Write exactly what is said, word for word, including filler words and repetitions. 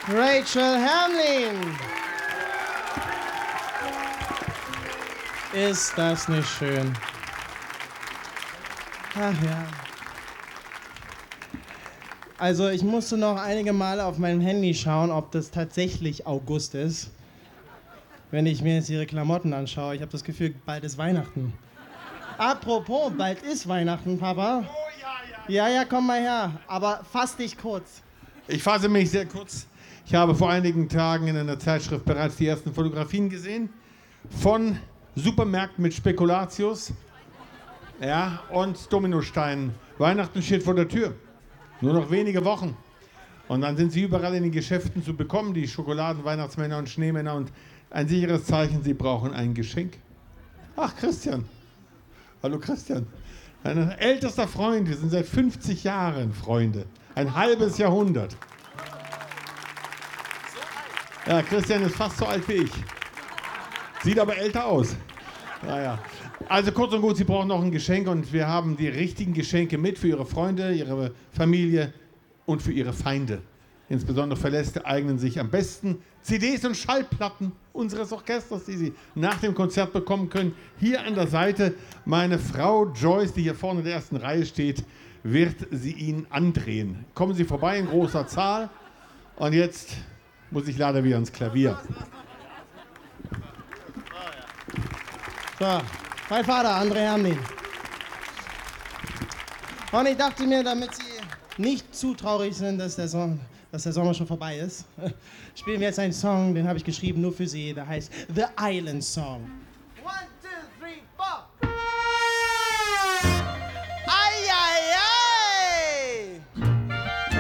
Rachel Hamlin. Ist das nicht schön? Ach ja. Also ich musste noch einige Male auf meinem Handy schauen, ob das tatsächlich August ist. Wenn ich mir jetzt ihre Klamotten anschaue, ich habe das Gefühl, bald ist Weihnachten. Apropos, bald ist Weihnachten, Papa. Oh ja, ja. Ja, ja, komm mal her. Aber fass dich kurz. Ich fasse mich sehr kurz. Ich habe vor einigen Tagen in einer Zeitschrift bereits die ersten Fotografien gesehen von Supermärkten mit Spekulatius, ja, und Dominosteinen. Weihnachten steht vor der Tür. Nur noch wenige Wochen. Und dann sind sie überall in den Geschäften zu bekommen, die Schokoladen, Weihnachtsmänner und Schneemänner. Und ein sicheres Zeichen, sie brauchen ein Geschenk. Ach, Christian. Hallo, Christian. Ein ältester Freund, wir sind seit fünfzig Jahren Freunde. Ein halbes Jahrhundert. Ja, Christian ist fast so alt wie ich. Sieht aber älter aus. Naja. Also kurz und gut, Sie brauchen noch ein Geschenk und wir haben die richtigen Geschenke mit für Ihre Freunde, Ihre Familie und für Ihre Feinde. Insbesondere Verläste eignen sich am besten C Ds und Schallplatten unseres Orchesters, die Sie nach dem Konzert bekommen können. Hier an der Seite meine Frau Joyce, die hier vorne in der ersten Reihe steht, wird sie Ihnen andrehen. Kommen Sie vorbei in großer Zahl und jetzt muss ich leider wieder ans Klavier. So, mein Vater, André Hamlin. Und ich dachte mir, damit Sie nicht zu traurig sind, dass der, Song, dass der Sommer schon vorbei ist, spielen wir jetzt einen Song, den habe ich geschrieben nur für Sie, der heißt The Island Song.